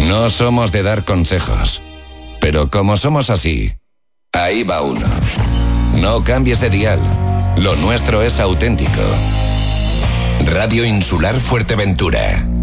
No somos de dar consejos, pero como somos así, ahí va uno. No cambies de dial. Lo nuestro es auténtico. Radio Insular Fuerteventura.